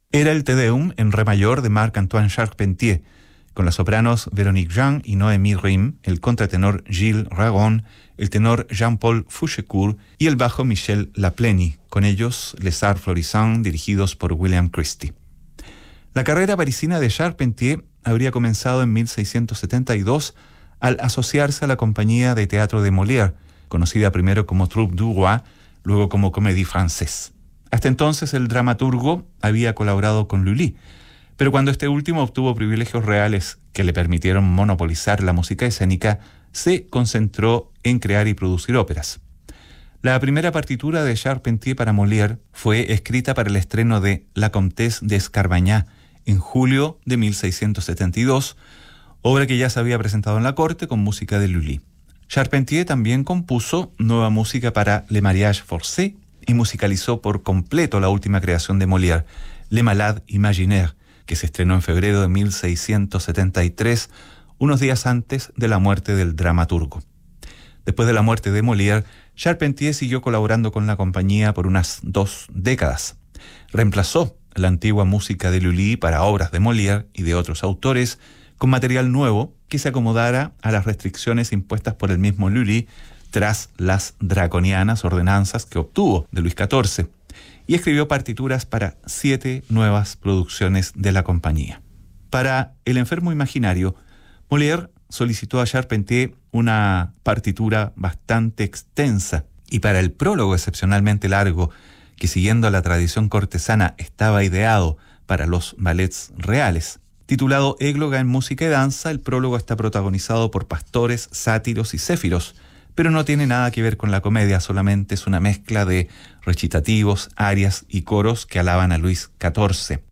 Era el Te Deum en re mayor de Marc-Antoine Charpentier, con las sopranos Véronique Jean y Noémie Rim, el contratenor Gilles Ragon, el tenor Jean-Paul Fouchecourt y el bajo Michel Lapleni, con ellos Les Arts Florissants, dirigidos por William Christie. La carrera parisina de Charpentier habría comenzado en 1672 al asociarse a la compañía de teatro de Molière, conocida primero como Troupe du Roi, luego como Comédie Française. Hasta entonces el dramaturgo había colaborado con Lully, pero cuando este último obtuvo privilegios reales que le permitieron monopolizar la música escénica, se concentró en crear y producir óperas. La primera partitura de Charpentier para Molière fue escrita para el estreno de La Comtesse d'Escarbagnas en julio de 1672, obra que ya se había presentado en la corte con música de Lully. Charpentier también compuso nueva música para Le Mariage Forcé y musicalizó por completo la última creación de Molière, Les Malades Imaginaires, que se estrenó en febrero de 1673, unos días antes de la muerte del dramaturgo. Después de la muerte de Molière, Charpentier siguió colaborando con la compañía por unas 2 décadas. Reemplazó la antigua música de Lully para obras de Molière y de otros autores con material nuevo que se acomodara a las restricciones impuestas por el mismo Lully tras las draconianas ordenanzas que obtuvo de Luis XIV, y escribió partituras para 7 nuevas producciones de la compañía. Para El enfermo imaginario, Molière solicitó a Charpentier una partitura bastante extensa, y para el prólogo excepcionalmente largo, que siguiendo la tradición cortesana estaba ideado para los ballets reales. Titulado Égloga en música y danza, el prólogo está protagonizado por pastores, sátiros y céfiros, pero no tiene nada que ver con la comedia, solamente es una mezcla de recitativos, arias y coros que alaban a Luis XIV.